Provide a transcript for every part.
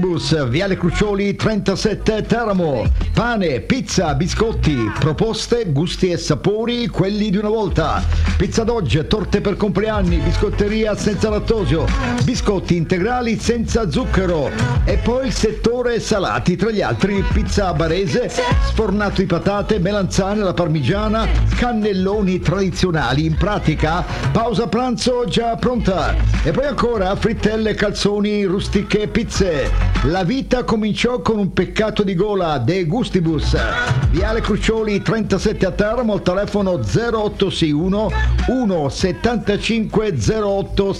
Gustibus, Viale Crucioli 37 Teramo. Pane, pizza, biscotti, proposte, gusti e sapori, quelli di una volta. Pizza d'oggi, torte per compleanni, biscotteria senza lattosio, biscotti integrali senza zucchero. E poi il settore salati, tra gli altri pizza barese, sfornato di patate, melanzane alla parmigiana, cannelloni tradizionali. In pratica, pausa pranzo già pronta. E poi ancora frittelle, calzoni, rustiche, pizze. La vita cominciò con un peccato di gola, De Gustibus. Viale Crucioli 37 a Teramo, al telefono 0861 175 08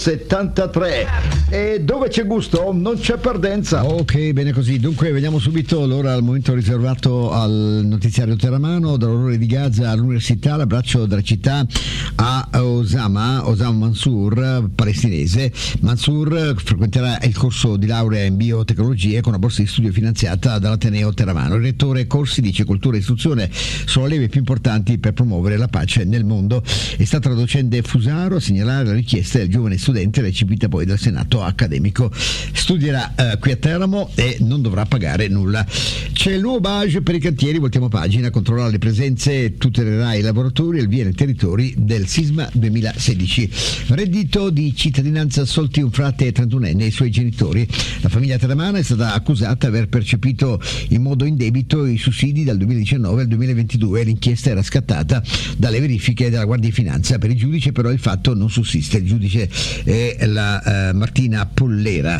73. E dove c'è gusto non c'è perdenza. Ok, bene così. Dunque vediamo subito l'ora al momento riservato al notiziario teramano. Dall'orrore di Gaza all'università, l'abbraccio della città a Osama Mansour, palestinese. Mansour frequenterà il corso di laurea in biotecnologie con una borsa di studio finanziata dall'Ateneo Teramano. Il rettore Corsi dice: cultura e istruzione sono le leve più importanti per promuovere la pace nel mondo. È stata la docente Fusaro a segnalare la richiesta del giovane studente, recepita poi dal Senato accademico. Studierà qui a Teramo e non dovrà pagare nulla. C'è il nuovo badge per i cantieri, voltiamo pagina, controllare le presenze, tutelerà i lavoratori e il via nei territori del sisma 2016. Reddito di cittadinanza assolti un frate 31enne e i suoi genitori. La famiglia teramana è stata accusata di aver percepito in modo indebito i sussidi dal 2019 al 2022. L'inchiesta era scattata dalle verifiche della Guardia di Finanza. Per il giudice però il fatto non sussiste. Il giudice è la Martina Pollera.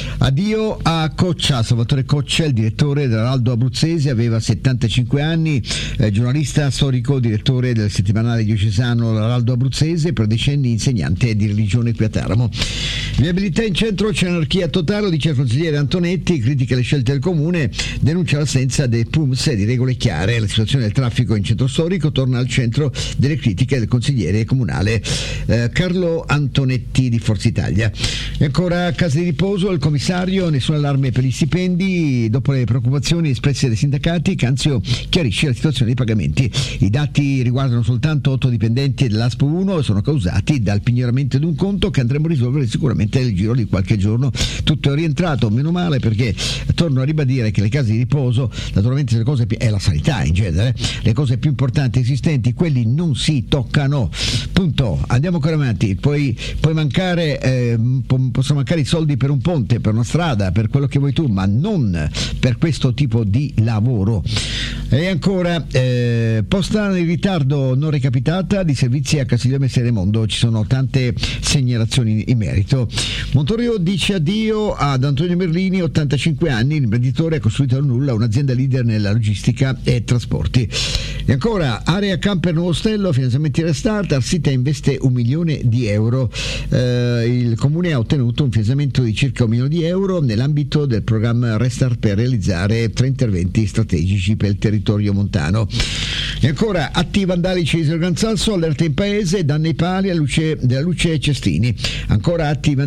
Addio a Coccia. Salvatore Coccia, il direttore dell'Araldo Abruzzese, aveva 75 anni, giornalista, storico, direttore del settimanale diocesano L'Araldo Abruzzese, per decenni insegnante di religione qui a Teramo. Viabilità in centro, c'è anarchia totale, dice il consigliere Antonetti, critica le scelte del comune, denuncia l'assenza dei PUMS e di regole chiare. La situazione del traffico in centro storico torna al centro delle critiche del consigliere comunale Carlo Antonetti di Forza Italia. E ancora case di riposo, il commissario, nessun allarme per gli stipendi. Dopo le preoccupazioni espresse dai sindacati, Canzio chiarisce la situazione dei pagamenti. I dati riguardano soltanto 8 dipendenti dell'ASPO 1 e sono causati dal pignoramento di un conto che andremo a risolvere sicuramente nel giro di qualche giorno. Tutto è rientrato, meno male, perché torno a ribadire che le case di riposo, naturalmente le cose è la sanità in genere, le cose più importanti esistenti, quelli non si toccano, punto. Andiamo ancora avanti. Poi mancare possono mancare i soldi per un ponte, per una strada, per quello che vuoi tu, ma non per questo tipo di lavoro. E ancora posta in ritardo non recapitata di servizi a Castiglione Seremondo. Ci sono tante segnalazioni in merito. Montorio dice addio ad Antonio Merlini, 85 anni, l'imprenditore ha costruito da nulla un'azienda leader nella logistica e trasporti. E ancora area camper Nuovo Ostello, finanziamenti restart, Arsita investe €1 milione. Il comune ha ottenuto un finanziamento di circa €1 milione nell'ambito del programma Restart per realizzare 3 interventi strategici per il territorio montano. E ancora atti vandalici di Gran Sasso, allerta in paese, danni ai pali della luce Cestrini. Ancora atti